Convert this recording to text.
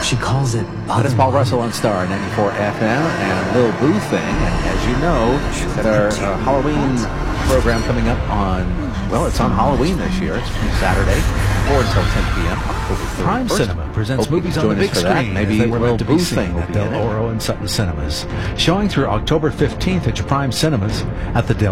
She calls it That is Paul Russell on Star 94 FM and Lil Boo Thing. And as you know, we've got our Halloween program coming up on, well, it's on Halloween this year. It's from Saturday, 4 until 10 p.m. October 31st. Prime Cinema presents movies on the big screen. Maybe they were meant to be Boo seen Thing will at be Del in it. Oro and Sutton Cinemas. Showing through October 15th at your Prime Cinemas at the Del